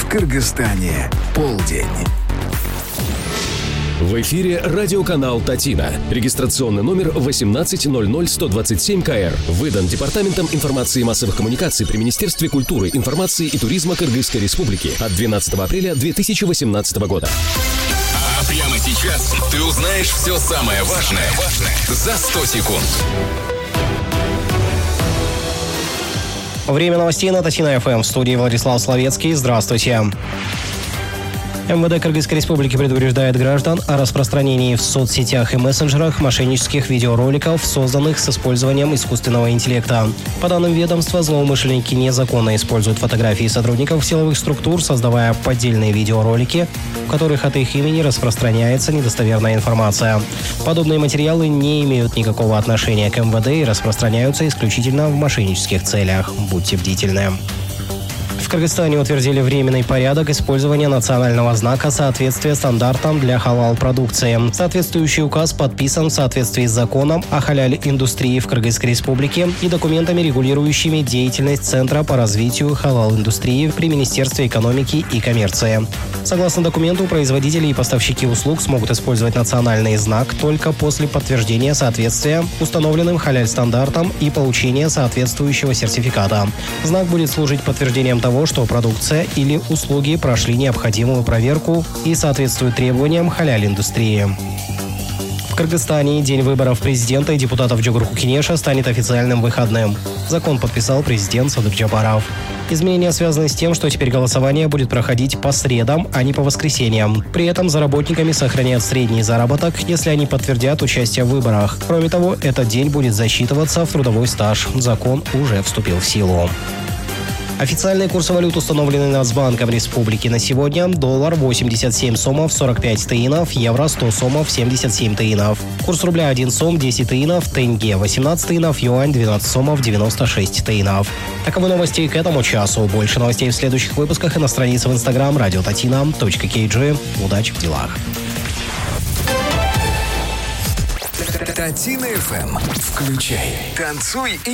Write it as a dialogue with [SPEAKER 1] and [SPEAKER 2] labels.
[SPEAKER 1] В Кыргызстане полдень.
[SPEAKER 2] В эфире радиоканал «Татина». Регистрационный номер 1800127КР. Выдан Департаментом информации и массовых коммуникаций при Министерстве культуры, информации и туризма Кыргызской Республики от 12 апреля 2018 года.
[SPEAKER 3] А прямо сейчас ты узнаешь все самое важное за 100 секунд.
[SPEAKER 4] Время новостей на Татина ФМ. В студии Владислав Словецкий. Здравствуйте. МВД Кыргызской Республики предупреждает граждан о распространении в соцсетях и мессенджерах мошеннических видеороликов, созданных с использованием искусственного интеллекта. По данным ведомства, злоумышленники незаконно используют фотографии сотрудников силовых структур, создавая поддельные видеоролики, в которых от их имени распространяется недостоверная информация. Подобные материалы не имеют никакого отношения к МВД и распространяются исключительно в мошеннических целях. Будьте бдительны. В Кыргызстане утвердили временный порядок использования национального знака соответствия стандартам для халал-продукции. Соответствующий указ подписан в соответствии с законом о халяль-индустрии в Кыргызской Республике и документами, регулирующими деятельность Центра по развитию халал-индустрии при Министерстве экономики и коммерции. Согласно документу, производители и поставщики услуг смогут использовать национальный знак только после подтверждения соответствия установленным халяль-стандартам и получения соответствующего сертификата. Знак будет служить подтверждением того, что продукция или услуги прошли необходимую проверку и соответствуют требованиям халяль-индустрии. В Кыргызстане день выборов президента и депутатов Джугурку-Кенеша станет официальным выходным. Закон подписал президент Садыр Джапаров. Изменения связаны с тем, что теперь голосование будет проходить по средам, а не по воскресеньям. При этом за работниками сохранят средний заработок, если они подтвердят участие в выборах. Кроме того, этот день будет засчитываться в трудовой стаж. Закон уже вступил в силу. Официальный курс валют, установленный Нацбанком Республики на сегодня: доллар 87 сомов 45 тыинов, евро 100 сомов 77 тыинов. Курс рубля 1 сом 10 тыинов, тенге 18 тыинов, юань 12 сомов 96 тыинов. Таковы новости к этому часу. Больше новостей в следующих выпусках и на странице в Instagram radiotatina.kg. Удачи в делах.
[SPEAKER 1] Татина ФМ. Включай, танцуй и